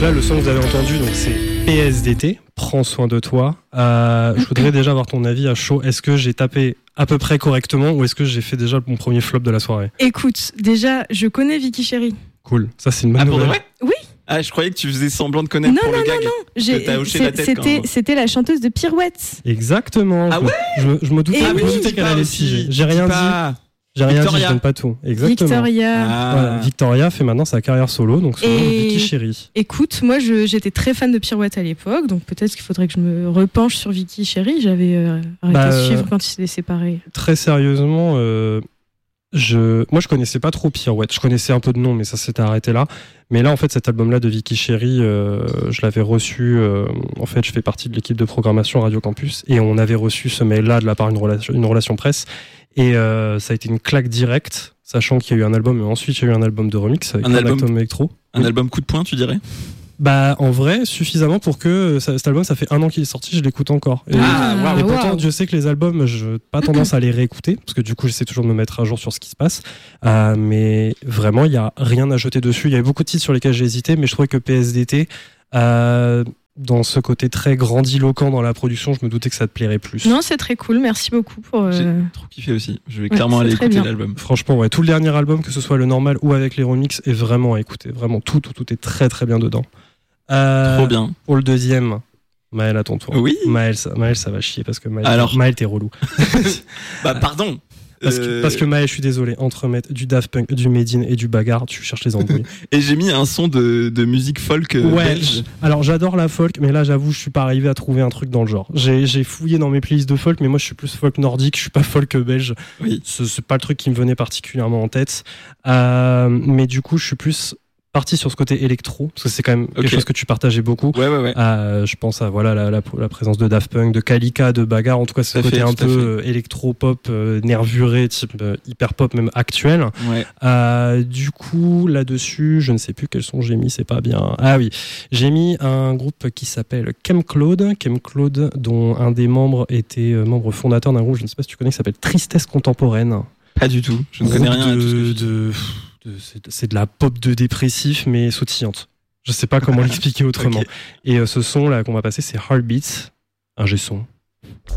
là, le son que vous avez entendu, donc c'est PSDT, Prends soin de toi. Je voudrais déjà avoir ton avis à chaud. Est-ce que j'ai tapé à peu près correctement ou est-ce que j'ai fait déjà mon premier flop de la soirée? Écoute, déjà, je connais Vicky Chéri. Cool, ça c'est une bonne pour de nouvelle. vrai? Oui. Ah, je croyais que tu faisais semblant de connaître pour le gag. Que t'as hoché la tête C'était la chanteuse de Pirouette. Exactement. Ah ouais? Je me doutais, qu'elle allait piger. J'ai rien dit. J'ai rien dit, je donne pas tout. Exactement. Victoria. Voilà, Victoria fait maintenant sa carrière solo, donc son nom est Vicky Chéri. Écoute, moi j'étais très fan de Pirouette à l'époque, donc peut-être qu'il faudrait que je me repenche sur Vicky Chéri. J'avais arrêté de suivre quand ils s'étaient séparés. Très sérieusement, moi je connaissais pas trop Pirouette. Je connaissais un peu de nom, mais ça s'était arrêté là. Mais là, en fait, cet album-là de Vicky Chéri, je l'avais reçu. En fait, je fais partie de l'équipe de programmation Radio Campus, et on avait reçu ce mail-là de la part d'une relation presse. Et ça a été une claque directe, sachant qu'il y a eu un album, et ensuite il y a eu un album de remix avec un album électro. Un album coup de poing, tu dirais? Bah, en vrai, suffisamment pour que cet album, ça fait 1 an qu'il est sorti, je l'écoute encore. Et pourtant, je sais que les albums, je n'ai pas tendance à les réécouter, parce que du coup, j'essaie toujours de me mettre à jour sur ce qui se passe. Mais vraiment, il n'y a rien à jeter dessus. Il y avait beaucoup de titres sur lesquels j'ai hésité, mais je trouvais que PSDT, dans ce côté très grandiloquent dans la production, je me doutais que ça te plairait plus. Non, c'est très cool, merci beaucoup. J'ai trop kiffé aussi. Je vais clairement aller écouter l'album. Franchement, ouais, tout le dernier album, que ce soit le normal ou avec les remixes, est vraiment à écouter. Vraiment, tout est très très bien dedans. Trop bien. Pour le deuxième, Maël, à ton tour. Oui. Maël, ça va chier parce que Maël, t'es relou. Bah, pardon. Parce que Maël, je suis désolé, entre mettre du Daft Punk, du Made In et du Bagarre, tu cherches les embrouilles. Et j'ai mis un son de musique folk belge. Alors j'adore la folk, mais là j'avoue, je suis pas arrivé à trouver un truc dans le genre. J'ai fouillé dans mes playlists de folk, mais moi je suis plus folk nordique, je suis pas folk belge. Oui. C'est pas le truc qui me venait particulièrement en tête. Mais du coup, je suis plus parti sur ce côté électro, parce que c'est quand même quelque chose que tu partageais beaucoup. Ouais. Je pense à la présence de Daft Punk, de Kalika, de Bagarre, en tout cas ce côté un peu électro-pop, nervuré, type hyper-pop même actuel. Ouais. Du coup, là-dessus, je ne sais plus quels sons j'ai mis, c'est pas bien. Ah oui, j'ai mis un groupe qui s'appelle Chemclaude, dont un des membres était membre fondateur d'un groupe, je ne sais pas si tu connais, qui s'appelle Tristesse Contemporaine. Pas du tout, je ne connais rien. C'est de la pop de dépressif, mais sautillante. Je sais pas comment l'expliquer autrement. Et ce son là qu'on va passer, c'est Heartbeats, un G-son.